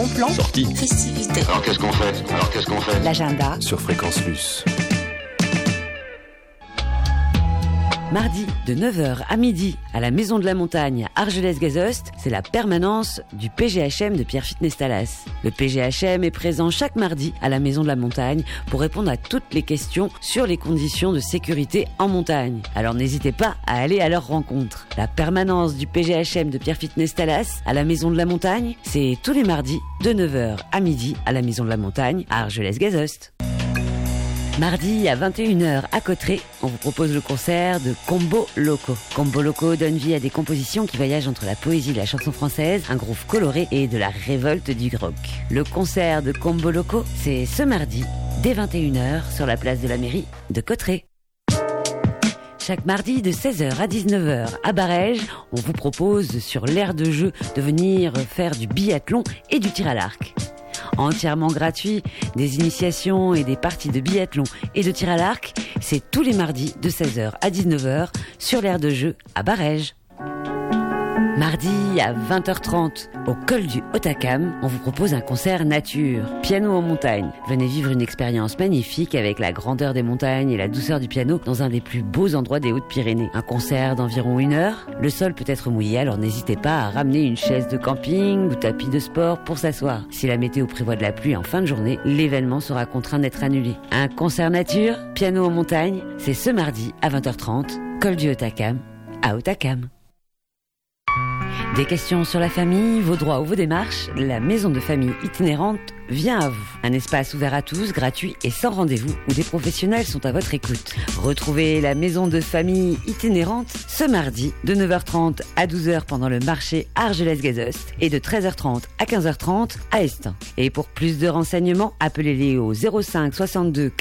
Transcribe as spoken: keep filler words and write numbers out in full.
Bon plan, sortie, festivité. Alors qu'est-ce qu'on fait Alors qu'est-ce qu'on fait L'agenda. Sur Fréquence Plus. Mardi, de neuf heures à midi, à la Maison de la Montagne à Argelès-Gazost, c'est la permanence du P G H M de Pierre Fitness Talas. Le P G H M est présent chaque mardi à la Maison de la Montagne pour répondre à toutes les questions sur les conditions de sécurité en montagne. Alors n'hésitez pas à aller à leur rencontre. La permanence du P G H M de Pierre Fitness Talas à la Maison de la Montagne, c'est tous les mardis, de neuf heures à midi, à la Maison de la Montagne à Argelès-Gazost. Mardi à vingt et une heures à Cauterets, on vous propose le concert de Combo Loco. Combo Loco donne vie à des compositions qui voyagent entre la poésie de la chanson française, un groove coloré et de la révolte du rock. Le concert de Combo Loco, c'est ce mardi, dès vingt et une heures, sur la place de la mairie de Cauterets. Chaque mardi de seize heures à dix-neuf heures à Barèges, on vous propose sur l'aire de jeu de venir faire du biathlon et du tir à l'arc. Entièrement gratuit, des initiations et des parties de biathlon et de tir à l'arc, c'est tous les mardis de seize heures à dix-neuf heures sur l'aire de jeu à Barèges. Mardi à vingt heures trente, au col du Hautacam, on vous propose un concert nature, piano en montagne. Venez vivre une expérience magnifique avec la grandeur des montagnes et la douceur du piano dans un des plus beaux endroits des Hautes-Pyrénées. Un concert d'environ une heure, le sol peut être mouillé, alors n'hésitez pas à ramener une chaise de camping ou tapis de sport pour s'asseoir. Si la météo prévoit de la pluie en fin de journée, l'événement sera contraint d'être annulé. Un concert nature, piano en montagne, c'est ce mardi à vingt heures trente, col du Hautacam, à Hautacam. Des questions sur la famille, vos droits ou vos démarches, la maison de famille itinérante vient à vous. Un espace ouvert à tous, gratuit et sans rendez-vous, où des professionnels sont à votre écoute. Retrouvez la maison de famille itinérante ce mardi de neuf heures trente à douze heures pendant le marché Argelès-Gazost et de treize heures trente à quinze heures trente à Estin. Et pour plus de renseignements, appelez-les au zéro cinq soixante-deux